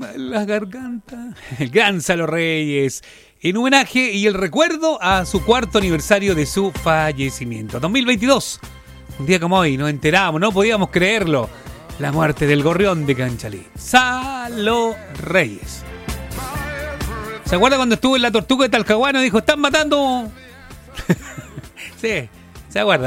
las gargantas. El gran Salo Reyes, en homenaje y el recuerdo a su 4º aniversario de su fallecimiento. 2022, un día como hoy, nos enteramos, no podíamos creerlo. La muerte del gorrión de Conchalí, Salo Reyes. ¿Se acuerda cuando estuvo en la Tortuga de Talcahuano y dijo, están matando? Sí, se acuerda.